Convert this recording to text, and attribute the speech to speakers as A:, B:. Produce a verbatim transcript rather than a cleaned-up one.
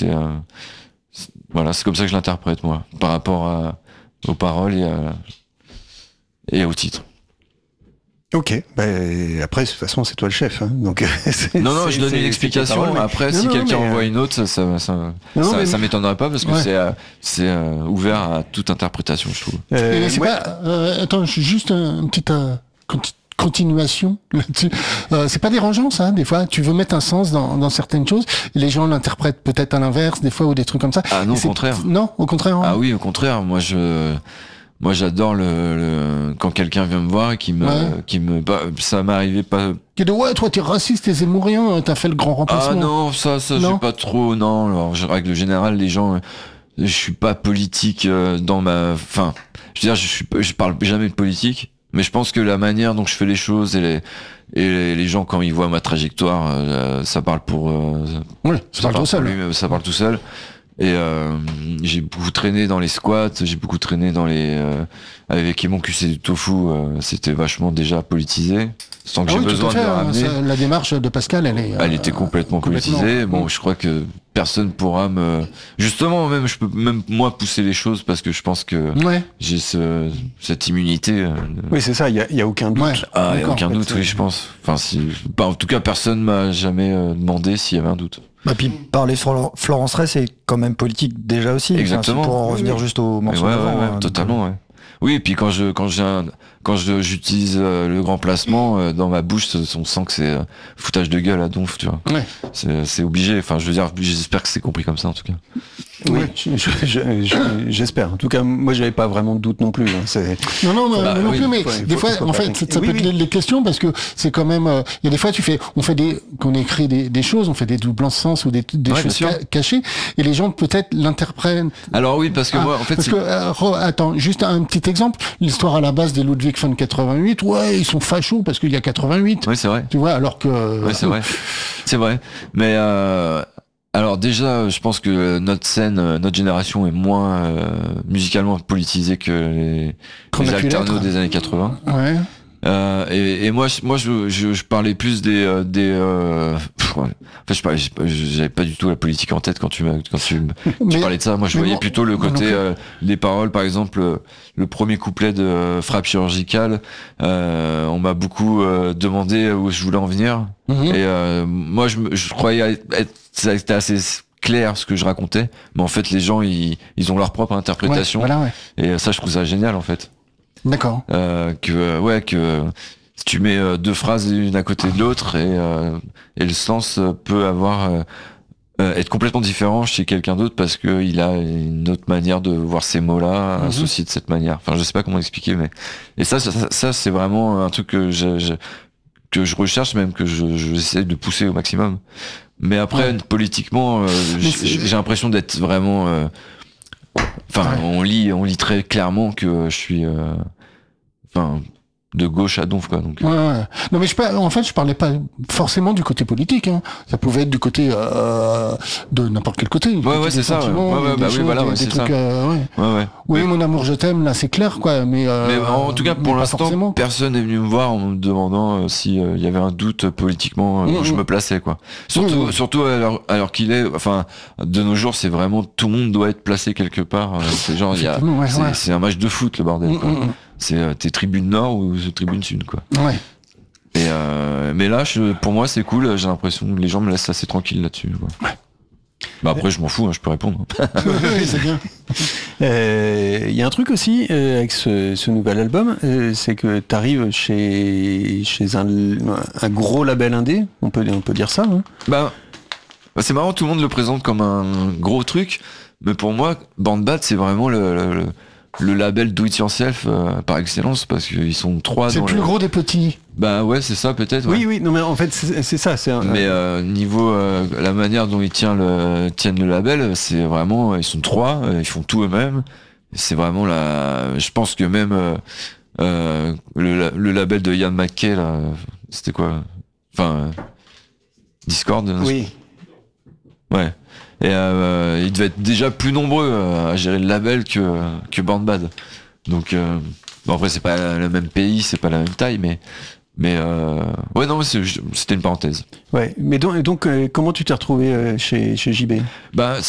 A: c'est, euh, c'est voilà, c'est comme ça que je l'interprète moi, par rapport à, aux paroles et, à, et au titre.
B: Ok, bah, après de toute façon c'est toi le chef, hein, donc c'est,
A: non non
B: c'est,
A: je donne
B: c'est,
A: une explication.
B: paroles, mais...
A: Après
B: non,
A: si
B: non,
A: quelqu'un
B: mais,
A: envoie
B: euh...
A: une autre, ça ça ça,
B: non,
A: ça,
B: mais...
A: ça m'étonnerait pas parce que ouais. c'est euh, c'est euh, ouvert à toute interprétation, je trouve.
C: Euh, c'est ouais. pas, euh, attends, je suis juste un, un petit euh, continu- continuation là-dessus. Euh, c'est pas dérangeant ça, des fois. Tu veux mettre un sens dans, dans certaines choses, et les gens l'interprètent peut-être à l'inverse, des fois, ou des trucs comme ça.
A: Ah non,
C: et
A: au contraire.
C: Non, au contraire.
A: Ah oui, au contraire. Moi, je, moi, j'adore le, le quand quelqu'un vient me voir et qui me, ouais. qui me, bah, ça m'est arrivé pas.
C: Qui dit ouais, toi, t'es raciste, t'es zémourien, t'as fait le grand remplacement.
A: Ah non, ça, ça, non. j'ai pas trop. Non, alors, je règle générale, les gens, je suis pas politique dans ma, enfin, je veux dire, je suis, je parle jamais de politique. Mais je pense que la manière dont je fais les choses et les, et les, les gens, quand ils voient ma trajectoire, euh, ça parle pour... Euh,
C: oui, ça, ça parle tout seul.
A: Lui, ça parle tout seul. Et euh, j'ai beaucoup traîné dans les squats, j'ai beaucoup traîné dans les... Euh, avec mon Q C du tofu, euh, c'était vachement déjà politisé. Sans que ah j'ai oui, besoin de le ramener.
C: Ça, la démarche de Pascal, elle est...
A: Elle euh, était complètement, complètement politisée. Bon, mmh. je crois que personne pourra me... Justement, même, je peux même moi pousser les choses parce que je pense que ouais. j'ai ce, cette immunité. Euh, de...
B: Oui, c'est ça, il y a, y a aucun doute. Ouais.
A: Ah, il y a aucun doute, oui, je pense. Enfin, si... bah, en tout cas, personne m'a jamais euh, demandé s'il y avait un doute.
D: Bah puis parler sur Florence Ray, c'est quand même politique déjà aussi.
A: Exactement.
D: Enfin, pour en revenir oui. juste au morceau
A: ouais,
D: d'avant.
A: Ouais, ouais,
D: euh,
A: totalement, ouais. Oui, et puis quand je quand j'ai un, quand je, j'utilise euh, le grand placement euh, dans ma bouche, on sent que c'est euh, foutage de gueule à donf, tu vois.
C: Ouais.
A: C'est, c'est obligé. Enfin, je veux dire, j'espère que c'est compris comme ça en tout cas.
B: Oui, je, je, je, je, j'espère. En tout cas, moi, j'avais pas vraiment de doute non plus. Hein. C'est...
C: Non, non, bah, non oui. plus. Mais faut, des fois, en fait, ça, ça oui, peut oui. être les questions parce que c'est quand même. Il euh, y a des fois, tu fais, on fait des, qu'on écrit des, des choses, on fait des doubles sens ou des, des ouais, choses ca- cachées, et les gens peut-être l'interprètent.
A: Alors oui, parce que ah, moi, en fait,
C: parce
A: c'est...
C: que euh, re, attends, juste un petit exemple. L'histoire à la base des Ludwig von quatre-vingt-huit. Ouais, ils sont fachos parce qu'il y a quatre-vingt-huit.
A: Oui, c'est vrai.
C: Tu vois, alors que.
A: Oui, c'est vrai. C'est vrai. Mais. Euh... Alors déjà, je pense que notre scène, notre génération est moins euh, musicalement politisée que les, les alternos des années quatre-vingts.
C: Ouais.
A: Euh, et, et moi, moi, je, je, je parlais plus des, des. Euh, pff, ouais. Enfin, je parlais, j'avais pas du tout la politique en tête quand tu m'as, quand tu, tu parlais de ça. Moi, je voyais bon, plutôt le côté euh, des paroles. Par exemple, le premier couplet de euh, Frappe chirurgicale. Euh, on m'a beaucoup euh, demandé où je voulais en venir. Mm-hmm. Et euh, moi, je, je croyais être, c'était assez clair ce que je racontais, mais en fait, les gens, ils, ils ont leur propre interprétation.
C: Ouais, voilà, ouais.
A: Et ça, je trouve ça génial, en fait.
C: D'accord.
A: Euh, que ouais que si tu mets euh, deux phrases l'une à côté de l'autre et euh, et le sens peut avoir euh, euh, être complètement différent chez quelqu'un d'autre parce que il a une autre manière de voir ces mots-là mm-hmm. associés de cette manière. Enfin, je sais pas comment expliquer, mais et ça ça, ça c'est vraiment un truc que je, je que je recherche, même que je j'essaie de pousser au maximum. Mais après ouais. politiquement, euh, j'ai, j'ai l'impression d'être vraiment euh, Enfin, ouais. on lit, on lit très clairement que je suis, euh, enfin, de gauche à donf, quoi. Donc.
C: Ouais, ouais. Non, mais je pas, en fait, je parlais pas forcément du côté politique. Hein. Ça pouvait être du côté euh, de n'importe quel côté.
A: Ouais, ouais, c'est ça. Ouais, ouais, bah choses, oui, voilà, ouais, c'est
C: trucs,
A: ça.
C: Euh, ouais.
A: Ouais, ouais.
C: Oui, oui, mon amour, je t'aime. Là, c'est clair, quoi. Mais, euh,
A: mais en tout cas, pour l'instant,
C: forcément.
A: personne n'est venu me voir en me demandant euh, s'il euh, y avait un doute politiquement euh, mmh, où mmh. je me plaçais, quoi. Surtout, mmh. surtout alors, alors qu'il est, enfin, de nos jours, c'est vraiment tout le monde doit être placé quelque part. Euh, c'est genre, il y a,
C: ouais,
A: c'est,
C: ouais.
A: c'est un match de foot, le bordel.
C: Mmh,
A: quoi.
C: mmh.
A: C'est euh, t'es tribune nord ou tribune sud, quoi.
C: Ouais.
A: Et euh, mais là, je, pour moi, c'est cool. J'ai l'impression que les gens me laissent assez tranquille là-dessus. Quoi. Ouais. Bah après, je m'en fous, hein, je peux répondre.
C: Oui, c'est bien.
B: Il euh, y a un truc aussi euh, avec ce, ce nouvel album, euh, c'est que tu arrives chez chez un, un gros label indé. On peut on peut dire ça. Hein.
A: Bah, bah c'est marrant, tout le monde le présente comme un gros truc, mais pour moi, Bandbat, c'est vraiment le, le, le le label do it yourself euh, par excellence parce qu'ils sont trois.
C: C'est
A: dans
C: le plus
A: le...
C: gros des petits.
A: Bah ouais, c'est ça peut-être. Ouais.
B: Oui, oui, non mais en fait c'est, c'est ça. C'est un,
A: mais euh, niveau euh, la manière dont ils tiennent le, tiennent le label, c'est vraiment ils sont trois, euh, ils font tout eux-mêmes. C'est vraiment la. Je pense que même euh, euh, le, le label de Ian McKay là, c'était quoi? Enfin, euh, Discord.
B: Oui.
A: Ouais. Et euh, ils devaient être déjà plus nombreux euh, à gérer le label que que Bandbad. Donc euh, bon après c'est pas le même pays, c'est pas la même taille, mais mais euh, ouais non c'est, c'était une parenthèse.
B: Ouais. Mais donc, donc euh, comment tu t'es retrouvé euh, chez chez J B?
A: Bah